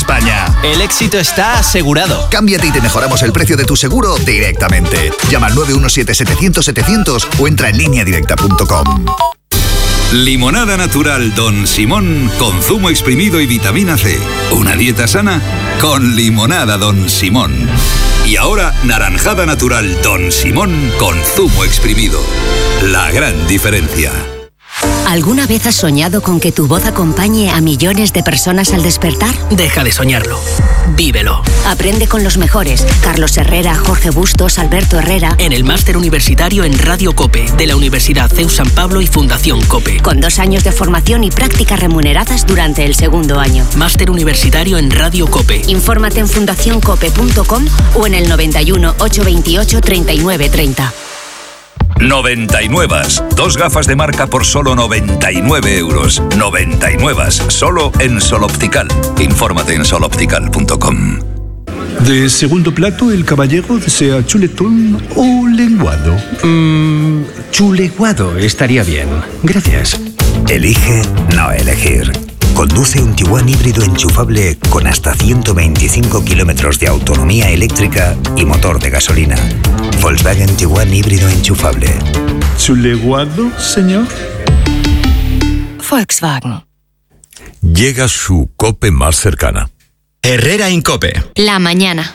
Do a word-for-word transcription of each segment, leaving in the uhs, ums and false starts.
España. El éxito está asegurado. Cámbiate y te mejoramos el precio de tu seguro directamente. Llama al nueve uno siete setecientos setecientos o entra en línea directa punto com. Limonada natural Don Simón con zumo exprimido y vitamina C. Una dieta sana con limonada Don Simón. Y ahora naranjada natural Don Simón con zumo exprimido. La gran diferencia. ¿Alguna vez has soñado con que tu voz acompañe a millones de personas al despertar? Deja de soñarlo. Vívelo. Aprende con los mejores. Carlos Herrera, Jorge Bustos, Alberto Herrera. En el máster universitario en Radio COPE de la Universidad C E U San Pablo y Fundación COPE. Con dos años de formación y prácticas remuneradas durante el segundo año. Máster universitario en Radio COPE. Infórmate en fundación cope punto com o en el noventa y uno, ochocientos veintiocho, treinta y nueve treinta. noventa y nueve. Dos gafas de marca por solo noventa y nueve euros. noventa y nueve. Solo en Sol Optical. Infórmate en sol optical punto com. De segundo plato, el caballero desea chuletón o lenguado. Mmm, chuleguado estaría bien. Gracias. Elige no elegir. Conduce un Tiguan híbrido enchufable con hasta ciento veinticinco kilómetros de autonomía eléctrica y motor de gasolina. Volkswagen Tiguan híbrido enchufable. ¿Chuleguado, señor? Volkswagen. Llega su COPE más cercana. Herrera Incope. La mañana.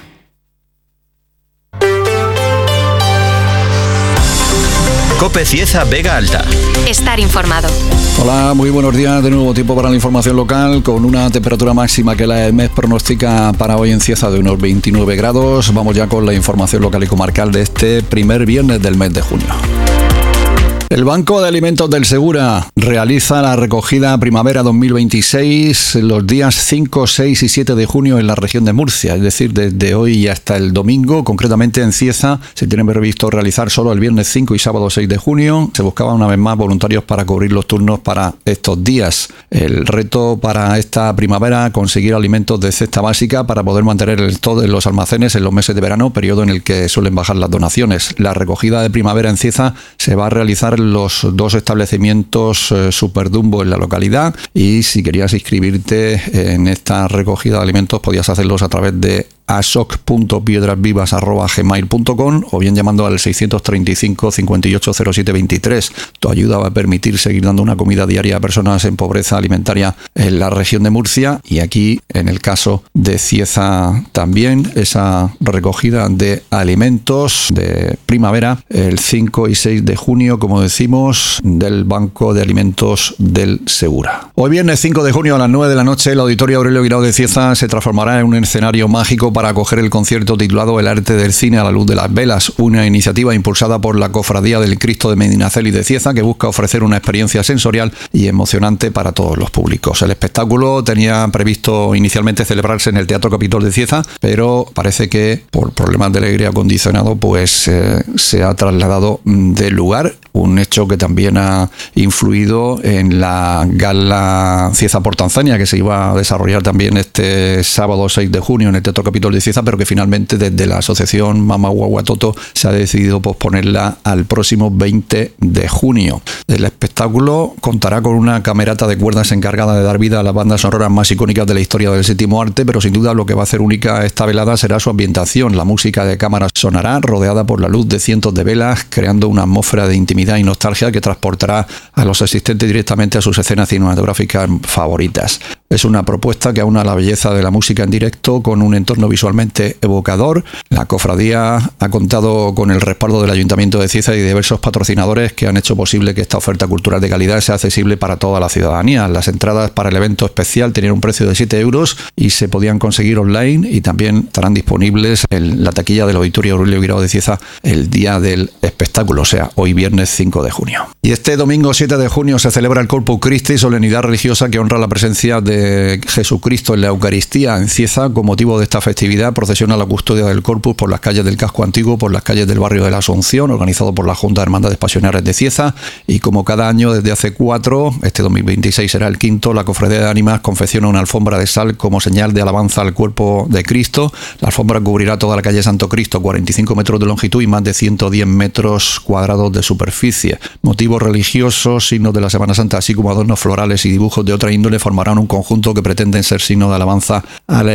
Cope Cieza Vega Alta. Estar informado. Hola, muy buenos días. De nuevo tiempo para la información local, con una temperatura máxima que la E M E S pronostica para hoy en Cieza de unos veintinueve grados. Vamos ya con la información local y comarcal de este primer viernes del mes de junio. El Banco de Alimentos del Segura realiza la recogida primavera dos mil veintiséis los días cinco, seis y siete de junio en la región de Murcia, es decir, desde hoy y hasta el domingo. Concretamente en Cieza se tiene previsto realizar solo el viernes cinco y sábado seis de junio. Se buscaba una vez más voluntarios para cubrir los turnos para estos días. El reto para esta primavera, conseguir alimentos de cesta básica para poder mantener el stock en los almacenes en los meses de verano, periodo en el que suelen bajar las donaciones. La recogida de primavera en Cieza se va a realizar los dos establecimientos eh, Superdumbo en la localidad, y si querías inscribirte en esta recogida de alimentos podías hacerlos a través de asoc punto piedrasvivas arroba gmail punto com o bien llamando al seiscientos treinta y cinco, cincuenta y ocho, cero siete veintitrés. Tu ayuda va a permitir seguir dando una comida diaria a personas en pobreza alimentaria en la región de Murcia, y aquí en el caso de Cieza también esa recogida de alimentos de primavera el cinco y seis de junio, como decimos, del Banco de Alimentos del Segura. Hoy viernes cinco de junio a las nueve de la noche el Auditorio Aurelio Guirao de Cieza se transformará en un escenario mágico para acoger el concierto titulado El arte del cine a la luz de las velas, una iniciativa impulsada por la Cofradía del Cristo de Medinaceli de Cieza, que busca ofrecer una experiencia sensorial y emocionante para todos los públicos. El espectáculo tenía previsto inicialmente celebrarse en el Teatro Capitol de Cieza, pero parece que por problemas del aire acondicionado pues eh, se ha trasladado del lugar, un hecho que también ha influido en la gala Cieza por Tanzania, que se iba a desarrollar también este sábado seis de junio en el Teatro Capitol de Cieza, pero que finalmente desde la asociación Mama Guaguatoto se ha decidido posponerla al próximo veinte de junio. El espectáculo contará con una camerata de cuerdas encargada de dar vida a las bandas sonoras más icónicas de la historia del séptimo arte, pero sin duda lo que va a hacer única esta velada será su ambientación. La música de cámara sonará rodeada por la luz de cientos de velas, creando una atmósfera de intimidad y nostalgia que transportará a los asistentes directamente a sus escenas cinematográficas favoritas. Es una propuesta que aúna la belleza de la música en directo con un entorno visualmente evocador. La cofradía ha contado con el respaldo del Ayuntamiento de Cieza y de diversos patrocinadores que han hecho posible que esta oferta cultural de calidad sea accesible para toda la ciudadanía. Las entradas para el evento especial tenían un precio de siete euros y se podían conseguir online, y también estarán disponibles en la taquilla del Auditorio Aurelio Guirao de Cieza el día del espectáculo, o sea, hoy viernes cinco de junio. Y este domingo siete de junio se celebra el Corpus Christi, solemnidad religiosa que honra la presencia de Jesucristo en la Eucaristía en Cieza. Con motivo de esta festividad procesiona la custodia del Corpus por las calles del casco antiguo, por las calles del barrio de la Asunción, organizado por la Junta de Hermandades Pasionales de Cieza, y como cada año desde hace cuatro, este dos mil veintiséis será el quinto, la Cofradía de Ánimas confecciona una alfombra de sal como señal de alabanza al cuerpo de Cristo. La alfombra cubrirá toda la calle Santo Cristo, cuarenta y cinco metros de longitud y más de ciento diez metros cuadrados de superficie. Motivos religiosos, signos de la Semana Santa, así como adornos florales y dibujos de otra índole formarán un conjunto que pretenden ser signo de alabanza a la